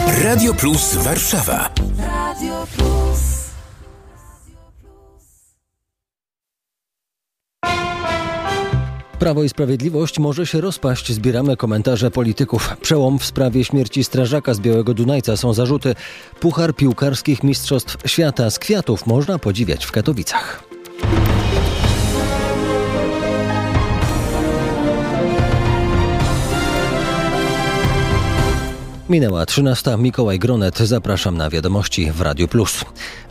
Radio Plus Warszawa. Radio Plus. Prawo i Sprawiedliwość może się rozpaść. Zbieramy komentarze polityków. Przełom w sprawie śmierci strażaka z Białego Dunajca. Są zarzuty. Puchar piłkarskich mistrzostw świata z kwiatów można podziwiać w Katowicach. Minęła 13. Mikołaj Gronet. Zapraszam na wiadomości w Radiu Plus.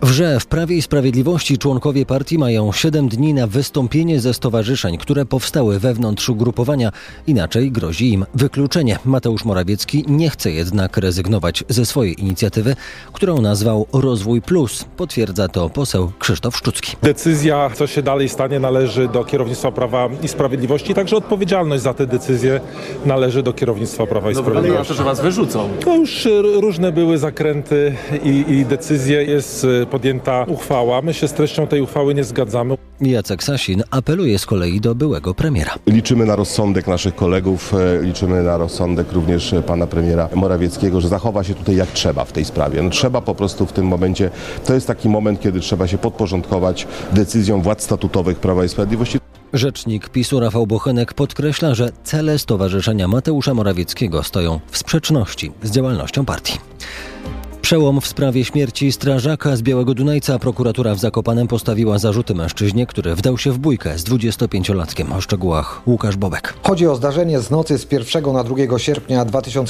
W Prawie i Sprawiedliwości członkowie partii mają 7 dni na wystąpienie ze stowarzyszeń, które powstały wewnątrz ugrupowania. Inaczej grozi im wykluczenie. Mateusz Morawiecki nie chce jednak rezygnować ze swojej inicjatywy, którą nazwał Rozwój Plus. Potwierdza to poseł Krzysztof Szczucki. Decyzja, co się dalej stanie, należy do kierownictwa Prawa i Sprawiedliwości. Także odpowiedzialność za te decyzje należy do kierownictwa Prawa i Sprawiedliwości. Ale ja to, że was wyrzucą. To już różne były zakręty i decyzje. Jest podjęta uchwała. My się z treścią tej uchwały nie zgadzamy. Jacek Sasin apeluje z kolei do byłego premiera. Liczymy na rozsądek naszych kolegów, liczymy na rozsądek również pana premiera Morawieckiego, że zachowa się tutaj jak trzeba w tej sprawie. No, trzeba po prostu w tym momencie, to jest taki moment, kiedy trzeba się podporządkować decyzjom władz statutowych Prawa i Sprawiedliwości. Rzecznik PiS-u Rafał Bochenek podkreśla, że cele Stowarzyszenia Mateusza Morawieckiego stoją w sprzeczności z działalnością partii. Przełom w sprawie śmierci strażaka z Białego Dunajca. Prokuratura w Zakopanem postawiła zarzuty mężczyźnie, który wdał się w bójkę z 25-latkiem. O szczegółach Łukasz Bobek. Chodzi o zdarzenie z nocy z 1 na 2 sierpnia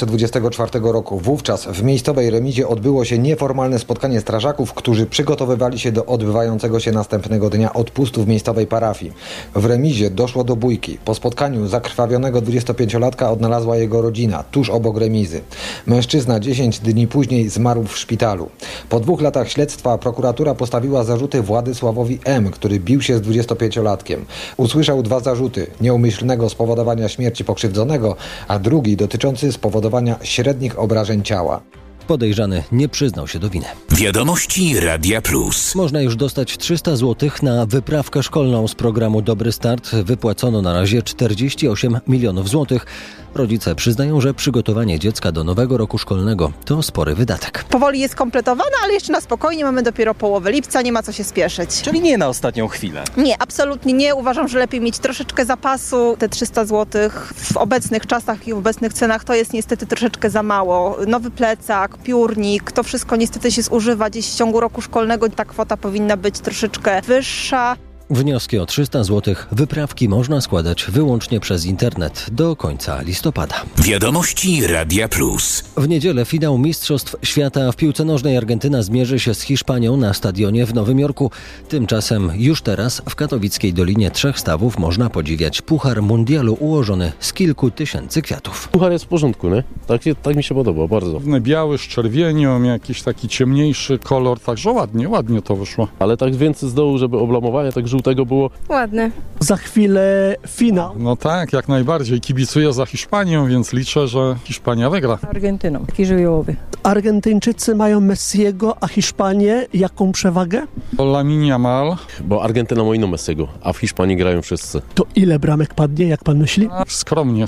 2024 roku. Wówczas w miejscowej remizie odbyło się nieformalne spotkanie strażaków, którzy przygotowywali się do odbywającego się następnego dnia odpustu w miejscowej parafii. W remizie doszło do bójki. Po spotkaniu zakrwawionego 25-latka odnalazła jego rodzina tuż obok remizy. Mężczyzna 10 dni później zmarł w szpitalu. Po 2 latach śledztwa prokuratura postawiła zarzuty Władysławowi M., który bił się z 25-latkiem. Usłyszał 2 zarzuty: nieumyślnego spowodowania śmierci pokrzywdzonego, a drugi dotyczący spowodowania średnich obrażeń ciała. Podejrzany nie przyznał się do winy. Wiadomości Radia Plus. Można już dostać 300 zł na wyprawkę szkolną z programu Dobry Start. Wypłacono na razie 48 milionów złotych. Rodzice przyznają, że przygotowanie dziecka do nowego roku szkolnego to spory wydatek. Powoli jest kompletowana, ale jeszcze na spokojnie, mamy dopiero połowę lipca, nie ma co się spieszyć. Czyli nie na ostatnią chwilę. Nie, absolutnie nie. Uważam, że lepiej mieć troszeczkę zapasu. Te 300 zł w obecnych czasach i w obecnych cenach to jest niestety troszeczkę za mało. Nowy plecak, piórnik, to wszystko niestety się zużywa gdzieś w ciągu roku szkolnego. Ta kwota powinna być troszeczkę wyższa. Wnioski o 300 zł wyprawki można składać wyłącznie przez internet do końca listopada. Wiadomości Radia Plus. W niedzielę finał Mistrzostw Świata w piłce nożnej. Argentyna zmierzy się z Hiszpanią na stadionie w Nowym Jorku. Tymczasem już teraz w katowickiej Dolinie Trzech Stawów można podziwiać Puchar Mundialu ułożony z kilku tysięcy kwiatów. Puchar jest w porządku, nie? Tak mi się podoba, bardzo. Biały z czerwienią, jakiś taki ciemniejszy kolor, także ładnie to wyszło. Ale tak więcej z dołu, żeby oblamowanie tak żółtego było. Ładne. Za chwilę finał. No tak, jak najbardziej. Kibicuję za Hiszpanią, więc liczę, że Hiszpania wygra. Argentyną. Taki żywiołowy. Argentyńczycy mają Messiego, a Hiszpanie jaką przewagę? Lamine Yamal. Bo Argentyna ma inną Messiego, a w Hiszpanii grają wszyscy. To ile bramek padnie, jak pan myśli? Skromnie,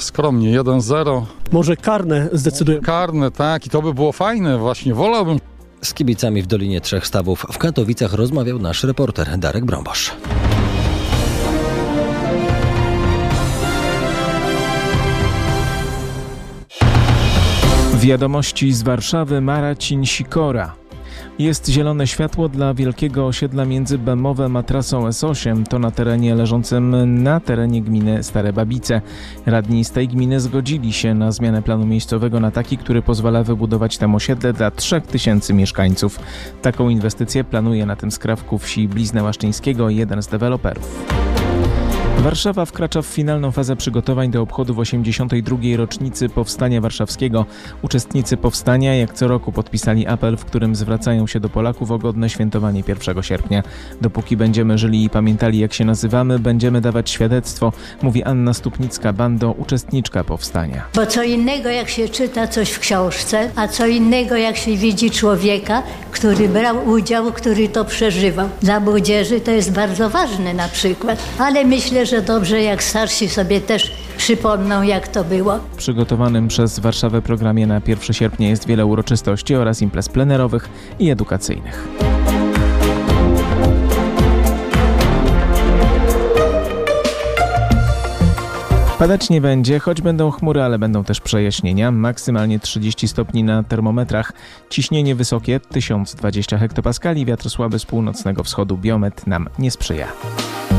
1-0. Może karne zdecydują. Karne, tak. I to by było fajne. Właśnie wolałbym. Z kibicami w Dolinie Trzech Stawów w Katowicach rozmawiał nasz reporter Darek Brąbosz. Wiadomości z Warszawy. Marcin Sikora. Jest zielone światło dla wielkiego osiedla między Bemowem a trasą S8. To na terenie leżącym na terenie gminy Stare Babice. Radni z tej gminy zgodzili się na zmianę planu miejscowego na taki, który pozwala wybudować tam osiedle dla 3000 mieszkańców. Taką inwestycję planuje na tym skrawku wsi Blizny Łaszczyńskiego jeden z deweloperów. Warszawa wkracza w finalną fazę przygotowań do obchodów 82. rocznicy Powstania Warszawskiego. Uczestnicy powstania jak co roku podpisali apel, w którym zwracają się do Polaków o godne świętowanie 1 sierpnia. Dopóki będziemy żyli i pamiętali, jak się nazywamy, będziemy dawać świadectwo, mówi Anna Stupnicka-Bando, uczestniczka powstania. Bo co innego jak się czyta coś w książce, a co innego jak się widzi człowieka, który brał udział, który to przeżywał. Dla młodzieży to jest bardzo ważne na przykład, ale myślę, że dobrze jak starsi sobie też przypomną, jak to było. W przygotowanym przez Warszawę programie na 1 sierpnia jest wiele uroczystości oraz imprez plenerowych i edukacyjnych. Padać nie będzie, choć będą chmury, ale będą też przejaśnienia. Maksymalnie 30 stopni na termometrach. Ciśnienie wysokie 1020 hektopaskali, wiatr słaby z północnego wschodu. Biometr nam nie sprzyja.